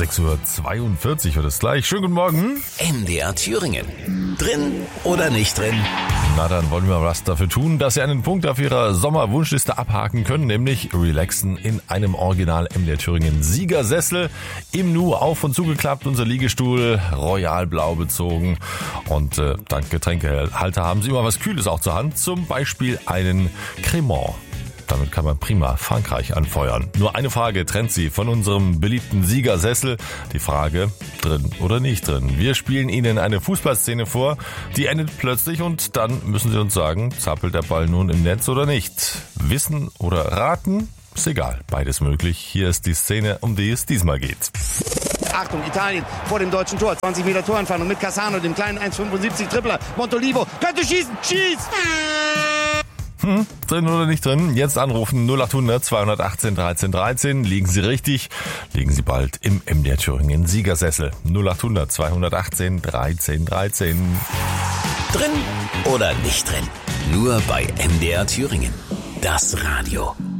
6:42 Uhr wird es gleich. Schönen guten Morgen. MDR Thüringen. Drin oder nicht drin? Na, dann wollen wir was dafür tun, dass Sie einen Punkt auf Ihrer Sommerwunschliste abhaken können, nämlich relaxen in einem Original MDR Thüringen Siegersessel. Im Nu auf und zugeklappt, unser Liegestuhl royal blau bezogen. Und dank Getränkehalter haben Sie immer was Kühles auch zur Hand, zum Beispiel einen Cremant. Damit kann man prima Frankreich anfeuern. Nur eine Frage trennt Sie von unserem beliebten Siegersessel. Die Frage, drin oder nicht drin. Wir spielen Ihnen eine Fußballszene vor, die endet plötzlich und dann müssen Sie uns sagen, zappelt der Ball nun im Netz oder nicht. Wissen oder raten? Ist egal, beides möglich. Hier ist die Szene, um die es diesmal geht. Achtung, Italien vor dem deutschen Tor. 20 Meter Torentfernung mit Cassano, dem kleinen 1,75 Tripler. Montolivo könnte schießen. Schießt! Drin oder nicht drin? Jetzt anrufen 0800 218 13 13. Liegen Sie richtig, liegen Sie bald im MDR Thüringen Siegersessel. 0800 218 13 13. Drin oder nicht drin? Nur bei MDR Thüringen. Das Radio.